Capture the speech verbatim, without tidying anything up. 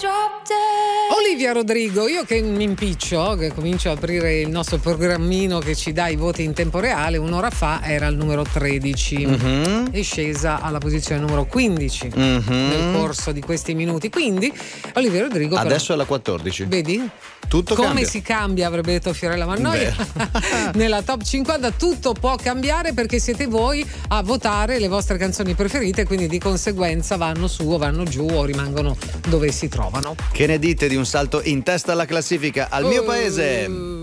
Olivia Rodrigo, io che mi impiccio, che comincio a aprire il nostro programmino che ci dà i voti in tempo reale, un'ora fa era al numero tredici, mm-hmm. è scesa alla posizione numero quindici mm-hmm. nel corso di questi minuti, quindi Olivia Rodrigo adesso però, è la quattordici. Vedi? Tutto come cambia. si cambia, avrebbe detto Fiorella Mannoia. Nella top cinquanta tutto può cambiare perché siete voi a votare le vostre canzoni preferite, quindi di conseguenza vanno su o vanno giù o rimangono dove si trovano. Che ne dite di un salto in testa alla classifica al uh, mio paese?